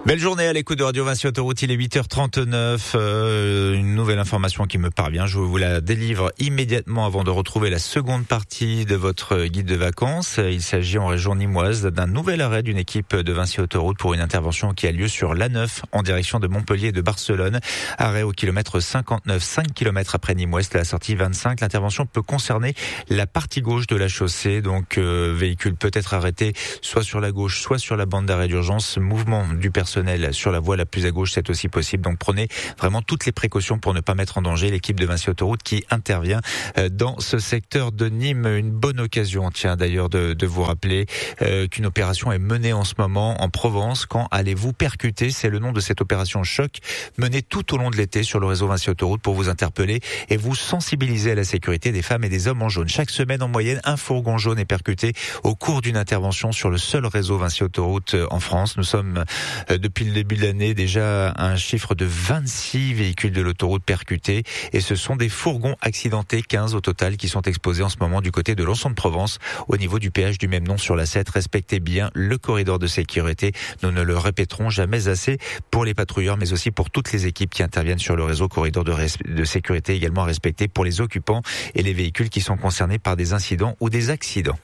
Belle journée à l'écoute de Radio Vinci Autoroute, il est 8h39. Une nouvelle information qui me parvient, je vous la délivre immédiatement avant de retrouver la seconde partie de votre guide de vacances. Il s'agit en région nîmoise d'un nouvel arrêt d'une équipe de Vinci Autoroute pour une intervention qui a lieu sur l'A9 en direction de Montpellier et de Barcelone. Arrêt au kilomètre 59, 5 km après Nîmes-Ouest, à la sortie 25. L'intervention peut concerner la partie gauche de la chaussée, donc véhicule peut être arrêté soit sur la gauche, soit sur la bande d'arrêt d'urgence. Mouvement du personnel sur la voie la plus à gauche, c'est aussi possible. Donc prenez vraiment toutes les précautions pour ne pas mettre en danger l'équipe de Vinci Autoroute qui intervient dans ce secteur de Nîmes. Une bonne occasion, tiens d'ailleurs, de vous rappeler qu'une opération est menée en ce moment en Provence. Quand allez-vous percuter? C'est le nom de cette opération choc menée tout au long de l'été sur le réseau Vinci Autoroute pour vous interpeller et vous sensibiliser à la sécurité des femmes et des hommes en jaune. Chaque semaine, en moyenne, un fourgon jaune est percuté au cours d'une intervention sur le seul réseau Vinci Autoroute en France. Nous sommes depuis le début de l'année déjà un chiffre de 26 véhicules de l'autoroute percutés et ce sont des fourgons accidentés, 15 au total, qui sont exposés en ce moment du côté de Lançon-de-Provence au niveau du péage du même nom sur la 7. Respectez bien le corridor de sécurité. Nous ne le répéterons jamais assez pour les patrouilleurs mais aussi pour toutes les équipes qui interviennent sur le réseau. Corridor de sécurité également à respecter pour les occupants et les véhicules qui sont concernés par des incidents ou des accidents.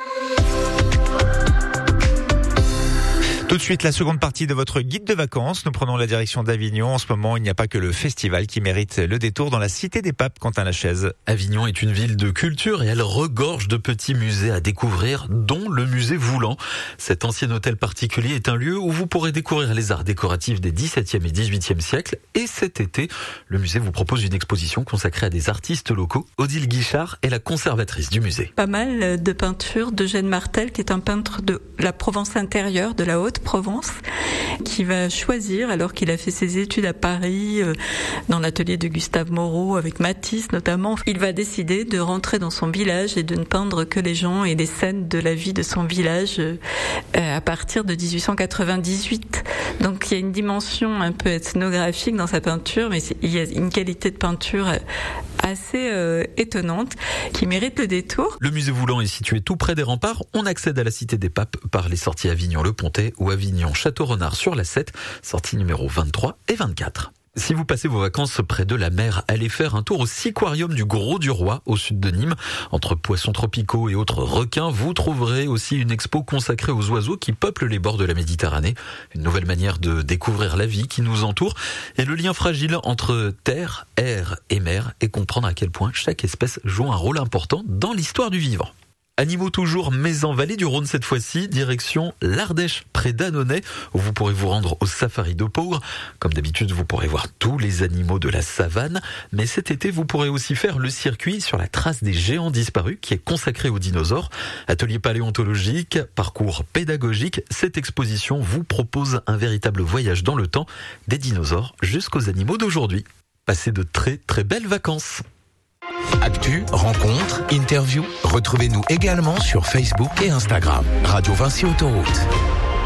Tout de suite, la seconde partie de votre guide de vacances. Nous prenons la direction d'Avignon. En ce moment, il n'y a pas que le festival qui mérite le détour dans la Cité des Papes, Quentin Lachaise. Avignon est une ville de culture et elle regorge de petits musées à découvrir, dont le musée Voulant. Cet ancien hôtel particulier est un lieu où vous pourrez découvrir les arts décoratifs des XVIIe et XVIIIe siècles. Et cet été, le musée vous propose une exposition consacrée à des artistes locaux. Odile Guichard est la conservatrice du musée. Pas mal de peintures d'Eugène Martel, qui est un peintre de la Provence intérieure, de la Haute-Provence, qui va choisir, alors qu'il a fait ses études à Paris, dans l'atelier de Gustave Moreau, avec Matisse notamment, il va décider de rentrer dans son village et de ne peindre que les gens et les scènes de la vie de son village à partir de 1898. Donc il y a une dimension un peu ethnographique dans sa peinture, mais il y a une qualité de peinture assez étonnante qui mérite le détour. Le musée Voulant est situé tout près des remparts. On accède à la Cité des Papes par les sorties Avignon-le-Pontet ou Avignon-Château-Renard sur la 7, sorties numéro 23 et 24. Si vous passez vos vacances près de la mer, allez faire un tour au Siquarium du Gros-du-Roi, au sud de Nîmes. Entre poissons tropicaux et autres requins, vous trouverez aussi une expo consacrée aux oiseaux qui peuplent les bords de la Méditerranée. Une nouvelle manière de découvrir la vie qui nous entoure et le lien fragile entre terre, air et mer et comprendre à quel point chaque espèce joue un rôle important dans l'histoire du vivant. Animaux toujours, mais en vallée du Rhône cette fois-ci, direction l'Ardèche, près d'Annonay, où vous pourrez vous rendre au safari de Peaugres. Comme d'habitude, vous pourrez voir tous les animaux de la savane, mais cet été, vous pourrez aussi faire le circuit sur la trace des géants disparus, qui est consacré aux dinosaures. Atelier paléontologique, parcours pédagogique, cette exposition vous propose un véritable voyage dans le temps, des dinosaures jusqu'aux animaux d'aujourd'hui. Passez de très très belles vacances. Actu, rencontres, interviews, retrouvez-nous également sur Facebook et Instagram. Radio Vinci Autoroute.